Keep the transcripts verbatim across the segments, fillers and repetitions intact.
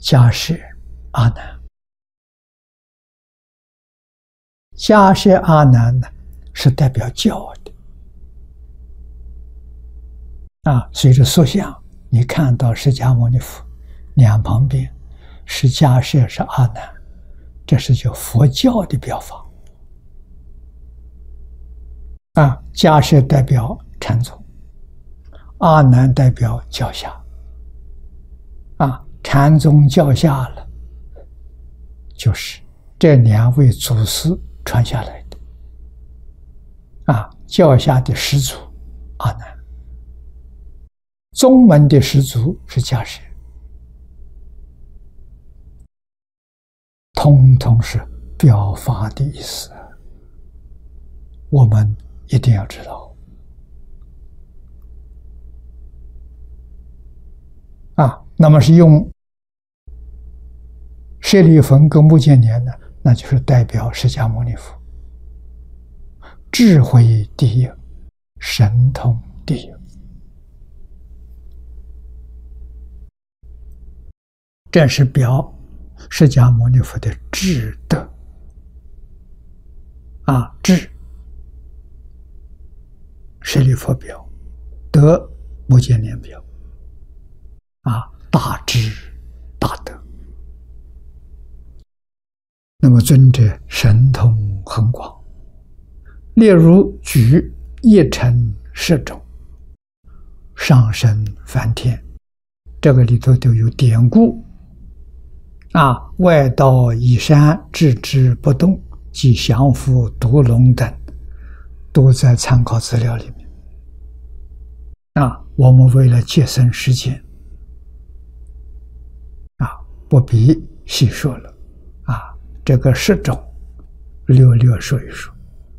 迦叶阿难。迦叶阿难呢，是代表教的啊。随着塑像，你看到释迦牟尼佛两旁边是迦叶，是阿难，这是叫佛教的表法啊。迦叶代表禅宗，阿难代表教下啊。禅宗教下了，就是这两位祖师传下来的啊。教下的始祖阿难，宗门的始祖是迦叶，通通是表法的意思，我们一定要知道啊。那么是用舍利弗跟目犍连呢，那就是代表释迦牟尼佛，智慧第一，神通第一。这是表释迦牟尼佛的智德啊。智舍利弗表，德目犍连表啊。大智大德，那么尊者神通很广，例如举一尘十种，上升梵天，这个里头都有典故啊。外道以山置之不动，即降伏毒龙等，都在参考资料里面啊。我们为了节省时间啊，不必细说了啊。这个十种略略说一说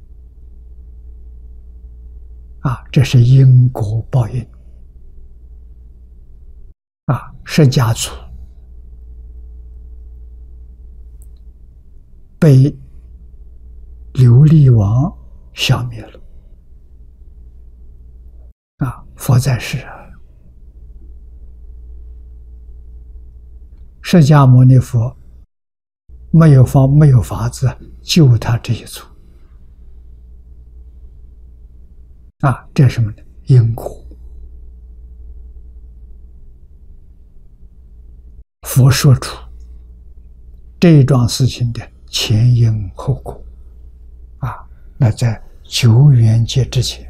啊。这是因果报应啊。释迦族被琉璃王消灭了啊。佛在世啊，释迦牟尼佛没有方没有法子救他这一族啊。这是什么呢？因果。佛说出这一桩事情的前因后果啊。那在久远劫之前，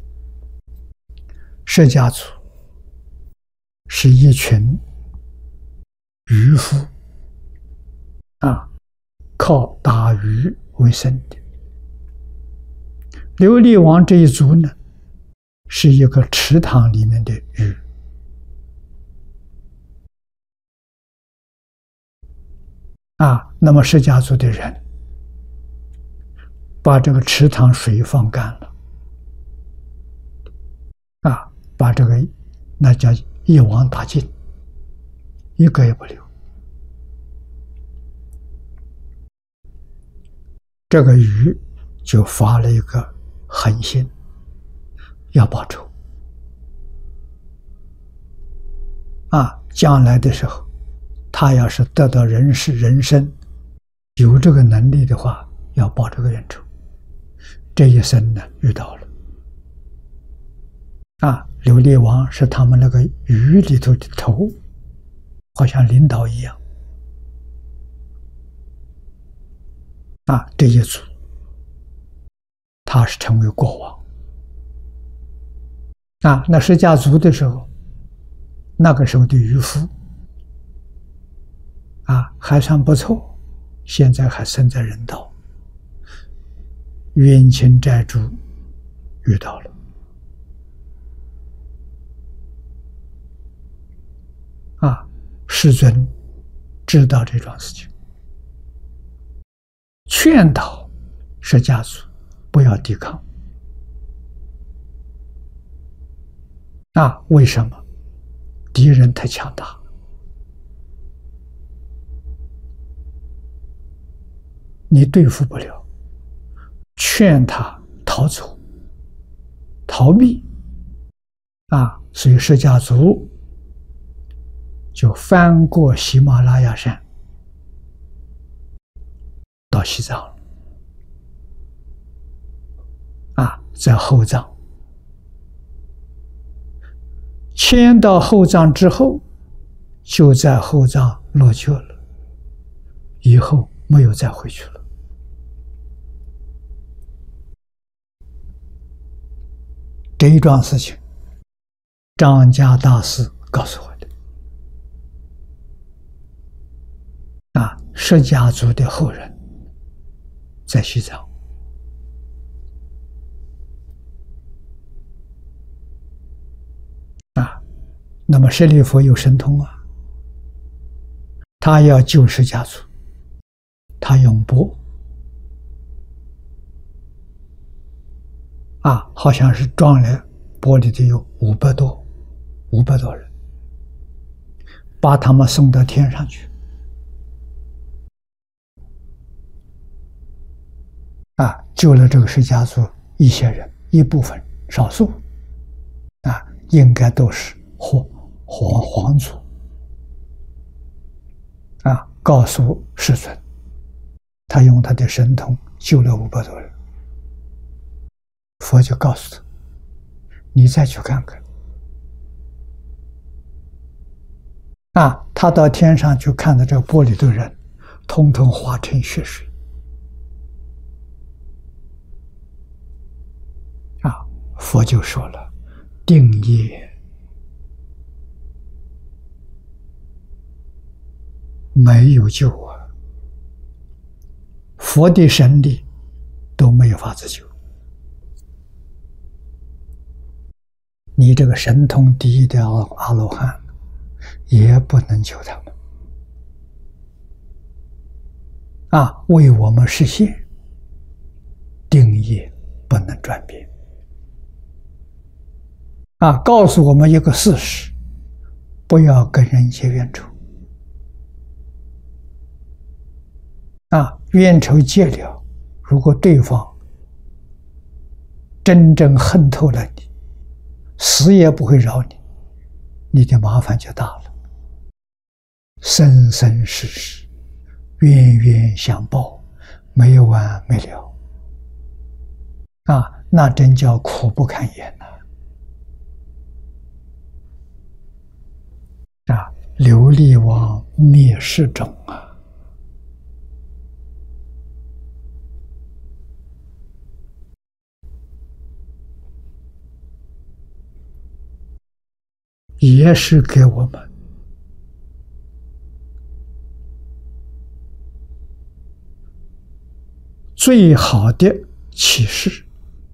释迦族是一群渔夫啊，靠打鱼为生的。琉璃王这一族呢，是一个池塘里面的鱼啊。那么释迦族的人把这个池塘水放干了啊，把这个那叫一网打尽，一个也不留。这个鱼就发了一个狠心，要报仇啊。将来的时候，他要是得到人世人生，有这个能力的话，要报这个冤仇。这一生呢，遇到了啊。琉璃王是他们那个鱼里头的头，好像领导一样啊。这一族他是成为国王啊。那释迦族的时候，那个时候的渔夫啊还算不错，现在还生在人道，冤亲债主遇到了啊。世尊知道这桩事情，劝导释迦族不要抵抗啊。为什么？敌人太强大，你对付不了，劝他逃走逃避啊。所以释迦族就翻过喜马拉雅山到西藏了。啊，在后藏。迁到后藏之后，就在后藏落脚了，以后没有再回去了。这一桩事情，张家大师告诉我的。啊，释迦族的后人在西藏。啊，那么舍利弗有神通啊，他要救释迦族，他用钵。啊，好像是装了钵里头有五百多，五百多人，把他们送到天上去。啊，救了这个释迦族一些人，一部分少数，啊，应该都是皇皇皇族。啊，告诉世尊，他用他的神通救了五百多人。佛就告诉他：“你再去看看。”啊，他到天上去看到这个钵里的人，统统化成血水。啊，佛就说了：“定业没有救啊，佛的神力都没有法子救。你这个神通第一的阿罗汉也不能救他们。啊，为我们实现定业不能转变。啊，告诉我们一个事实：不要跟人结冤仇。啊，冤仇结了，如果对方真正恨透了你，死也不会饶你，你的麻烦就大了。生生世世，冤冤相报，没完没了。啊，那真叫苦不堪言呐！啊，流离往灭世中啊！也是给我们最好的启示。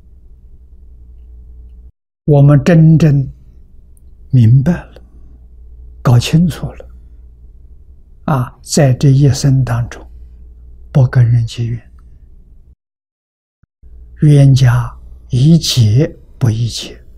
我们真正明白了，搞清楚了，啊，在这一生当中，不跟人结怨，冤家宜解不宜结。